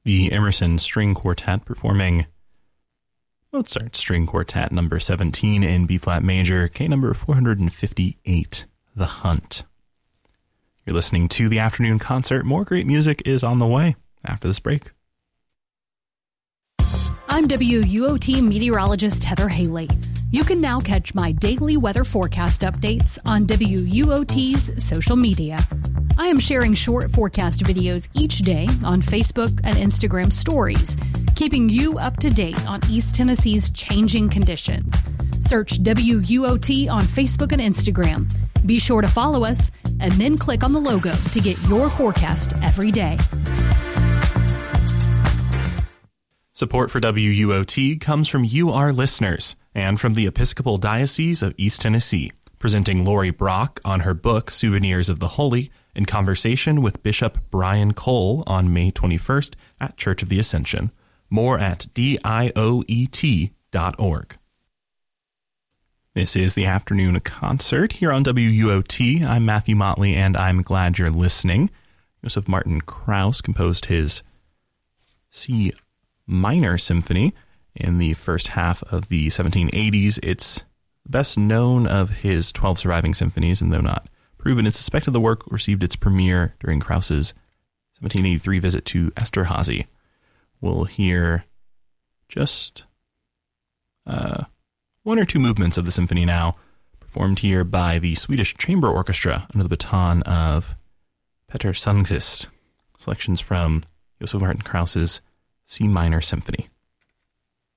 The Emerson String Quartet performing Mozart String Quartet number 17 in B-flat major, K number 458, The Hunt. You're listening to The Afternoon Concert. More great music is on the way after this break. I'm WUOT meteorologist Heather Haley. You can now catch my daily weather forecast updates on WUOT's social media. I am sharing short forecast videos each day on Facebook and Instagram stories, keeping you up to date on East Tennessee's changing conditions. Search WUOT on Facebook and Instagram. Be sure to follow us and then click on the logo to get your forecast every day. Support for WUOT comes from you, our listeners, and from the Episcopal Diocese of East Tennessee, presenting Lori Brock on her book, Souvenirs of the Holy, in conversation with Bishop Brian Cole on May 21st at Church of the Ascension. More at dioet.org. This is the Afternoon Concert here on WUOT. I'm Matthew Motley, and I'm glad you're listening. Joseph Martin Krauss composed his C minor symphony in the first half of the 1780s. It's best known of his 12 surviving symphonies, and though not proven, it's suspected the work received its premiere during Krauss's 1783 visit to Esterhazy. We'll hear just one or two movements of the symphony now, performed here by the Swedish Chamber Orchestra under the baton of Peter Sundqvist. Selections from Joseph Martin Krauss's C minor symphony.